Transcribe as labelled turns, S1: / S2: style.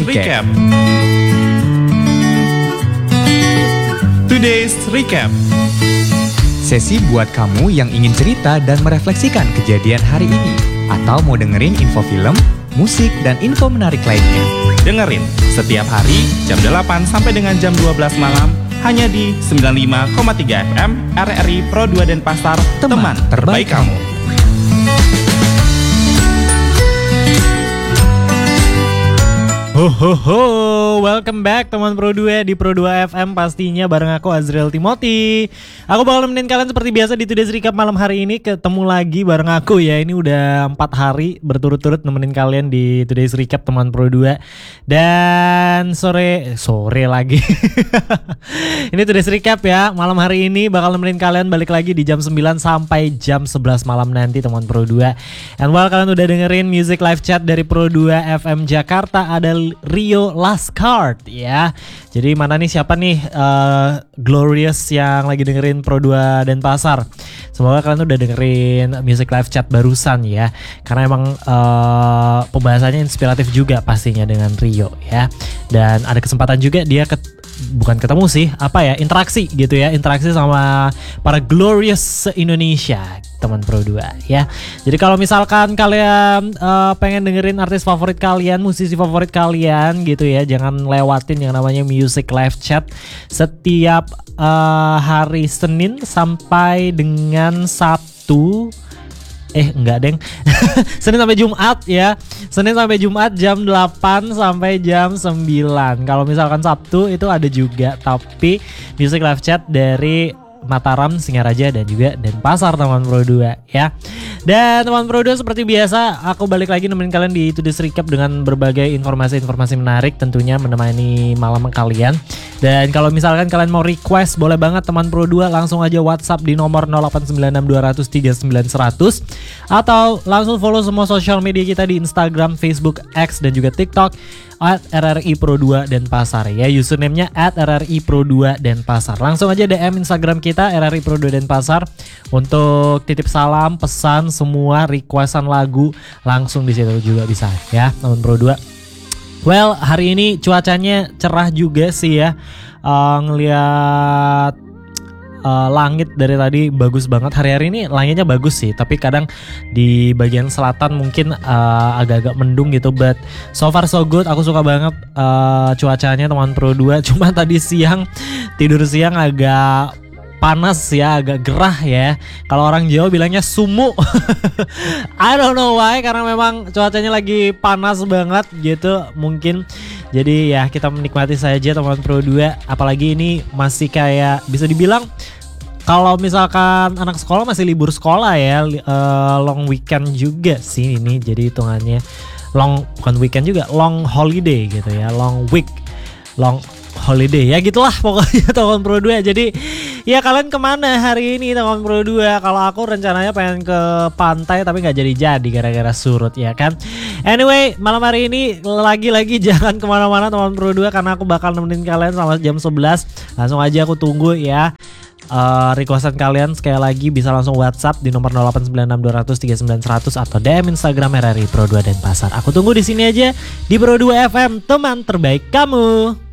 S1: Recap. Today's Recap.
S2: Sesi buat kamu yang ingin cerita dan merefleksikan kejadian hari ini, atau mau dengerin info film, musik, dan info menarik lainnya.
S1: Dengerin setiap hari jam 8 sampai dengan jam 12 malam hanya di 95,3 FM RRI Pro 2 Denpasar, teman terbaik kamu.
S3: Welcome back teman Pro 2 di Pro 2 FM pastinya bareng aku Azriel Timothy. Aku bakal nemenin kalian seperti biasa di Today's Recap malam hari ini. Ketemu lagi bareng aku ya. Ini udah 4 hari berturut-turut nemenin kalian di Today's Recap teman Pro 2. Dan sore lagi. Ini Today's Recap ya. Malam hari ini bakal nemenin kalian balik lagi di jam 9 sampai jam 11 malam nanti teman Pro 2. And while kalian udah dengerin music live chat dari Pro 2 FM Jakarta, ada Rio Last Card ya. Jadi mana nih siapa nih Glorious yang lagi dengerin Pro 2 Denpasar. Semoga kalian udah dengerin music live chat barusan ya. Karena emang pembahasannya inspiratif juga pastinya dengan Rio ya. Dan ada kesempatan juga dia bukan ketemu sih, interaksi gitu ya. Interaksi sama para Glorious se-Indonesia teman Pro 2 ya. Jadi kalau misalkan kalian pengen dengerin artis favorit kalian, musisi favorit kalian gitu ya, jangan lewatin yang namanya music live chat setiap hari Senin sampai dengan Sabtu. Senin sampai Jumat ya. Senin sampai Jumat jam 8 sampai jam 9. Kalau misalkan Sabtu itu ada juga, tapi music live chat dari Mataram, Singaraja, dan juga Denpasar teman Pro 2 ya. Dan teman Pro 2 seperti biasa aku balik lagi nemenin kalian di Today's Recap dengan berbagai informasi-informasi menarik tentunya menemani malam kalian. Dan kalau misalkan kalian mau request, boleh banget teman Pro 2 langsung aja WhatsApp di nomor 089620039100 atau langsung follow semua sosial media kita di Instagram, Facebook, X, dan juga TikTok @RRI Pro 2 Denpasar ya. Username-nya @RRI Pro 2 Denpasar. Langsung aja DM Instagram kita RRI Pro 2 Denpasar untuk titip salam, pesan, semua requestan lagu langsung di situ juga bisa ya, teman Pro 2. Well, hari ini cuacanya cerah juga sih ya. Ngelihat langit dari tadi bagus banget. Hari-hari ini langitnya bagus sih, tapi kadang di bagian selatan mungkin agak-agak mendung gitu. But so far so good, aku suka banget cuacanya teman Pro 2. Cuma tadi tidur siang agak panas ya, agak gerah ya. Kalau orang Jawa bilangnya sumu. I don't know why, karena memang cuacanya lagi panas banget gitu mungkin. Jadi ya kita menikmati saja teman Pro 2. Apalagi ini masih kayak bisa dibilang kalau misalkan anak sekolah masih libur sekolah ya, long weekend juga sih ini. Jadi hitungannya bukan weekend juga, long holiday gitu ya, long holiday ya gitulah pokoknya teman Pro 2. Jadi ya kalian kemana hari ini teman Pro 2? Kalau aku rencananya pengen ke pantai tapi gak jadi gara-gara surut ya kan. Anyway, malam hari ini lagi-lagi jangan kemana-mana teman Pro 2, karena aku bakal nemenin kalian sampai jam 11. Langsung aja aku tunggu ya. Requestan kalian sekali lagi bisa langsung WhatsApp di nomor 089620039100 atau DM Instagram RRI Pro 2 Denpasar. Aku tunggu di sini aja di Pro 2 FM, teman terbaik kamu.